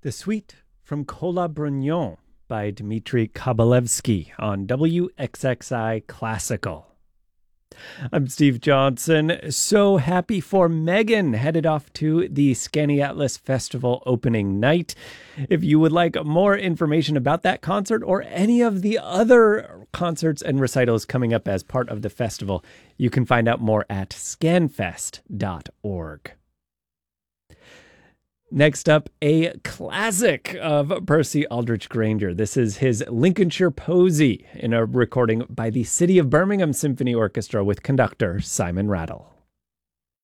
The Suite from Cola Brugnon by Dmitry Kabalevsky on WXXI Classical. I'm Steve Johnson. So happy for Megan, headed off to the Scaniatlas Festival opening night. If you would like more information about that concert or any of the other concerts and recitals coming up as part of the festival, you can find out more at scanfest.org. Next up, a classic of Percy Aldrich Granger. This is his Lincolnshire Posy in a recording by the City of Birmingham Symphony Orchestra with conductor Simon Rattle.